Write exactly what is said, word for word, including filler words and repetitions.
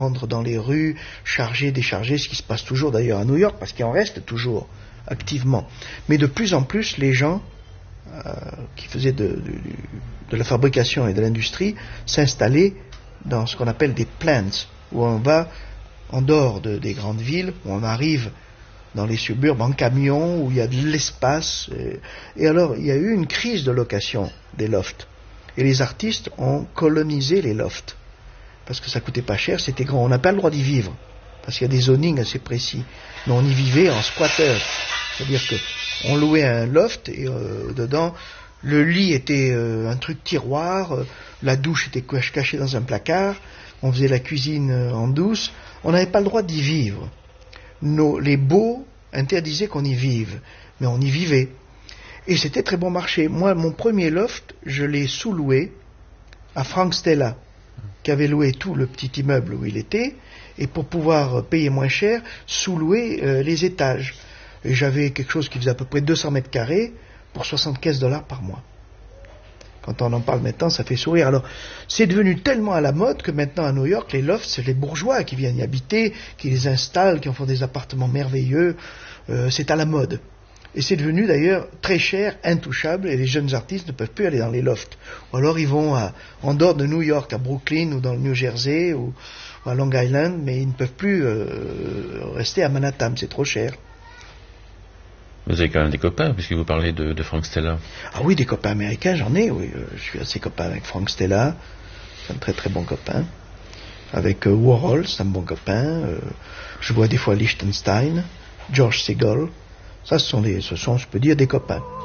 dans les rues, charger, décharger, ce qui se passe toujours d'ailleurs à New York, parce qu'il en reste toujours activement. Mais de plus en plus, les gens euh, qui faisaient de, de, de la fabrication et de l'industrie s'installaient dans ce qu'on appelle des plants, où on va en dehors de, des grandes villes, où on arrive dans les suburbes en camion, où il y a de l'espace. Et, et alors, il y a eu une crise de location des lofts. Et les artistes ont colonisé les lofts. Parce que ça coûtait pas cher, c'était grand. On n'a pas le droit d'y vivre, parce qu'il y a des zonings assez précis. Mais on y vivait en squatter. C'est-à-dire qu'on louait un loft, et euh, dedans, le lit était euh, un truc tiroir, euh, la douche était cachée dans un placard, on faisait la cuisine euh, en douce. On n'avait pas le droit d'y vivre. Nos, les baux interdisaient qu'on y vive, mais on y vivait. Et c'était très bon marché. Moi, mon premier loft, je l'ai sous-loué à Frank Stella, qui avait loué tout le petit immeuble où il était, et pour pouvoir payer moins cher, sous-louer euh, les étages. Et j'avais quelque chose qui faisait à peu près deux cents mètres carrés pour soixante-quinze dollars par mois. Quand on en parle maintenant, ça fait sourire. Alors, c'est devenu tellement à la mode que maintenant à New York, les lofts, c'est les bourgeois qui viennent y habiter, qui les installent, qui en font des appartements merveilleux. Euh, c'est à la mode. Et c'est devenu d'ailleurs très cher, intouchable, et les jeunes artistes ne peuvent plus aller dans les lofts. Ou alors ils vont à, en dehors de New York, à Brooklyn ou dans le New Jersey ou, ou à Long Island, mais ils ne peuvent plus euh, rester à Manhattan, c'est trop cher. Vous avez quand même des copains, puisque vous parlez de, de Frank Stella. Ah oui, des copains américains, j'en ai, oui. Je suis assez copain avec Frank Stella, c'est un très très bon copain. Avec euh, Warhol, c'est un bon copain. Euh, je vois des fois Liechtenstein, George Segal. Ça, ce sont, des, ce sont, je peux dire, des copains.